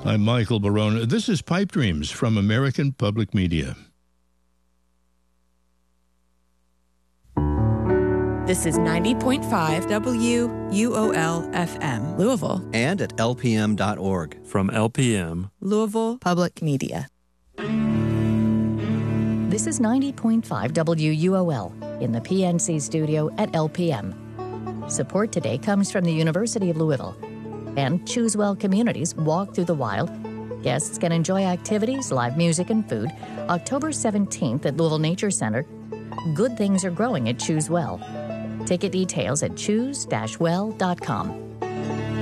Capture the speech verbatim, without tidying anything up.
I'm Michael Barone. This is Pipe Dreams from American Public Media. This is ninety point five W U O L F M, Louisville. And at L P M dot org. From L P M, Louisville Public Media. This is ninety point five W U O L in the P N C studio at L P M. Support today comes from the University of Louisville and Choose Well Communities Walk Through the Wild. Guests can enjoy activities, live music, and food October seventeenth at Louisville Nature Center. Good things are growing at Choose Well. Ticket details at choose well dot com.